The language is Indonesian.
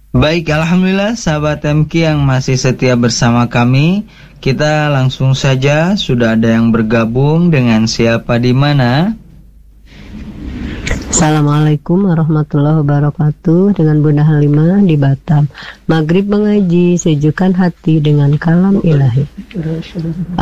Baik, alhamdulillah sahabat MK yang masih setia bersama kami. Kita langsung saja, sudah ada yang bergabung. Dengan siapa di mana? Assalamualaikum warahmatullahi wabarakatuh. Dengan Bunda Halimah di Batam. Maghrib mengaji, sejukkan hati dengan kalam ilahi.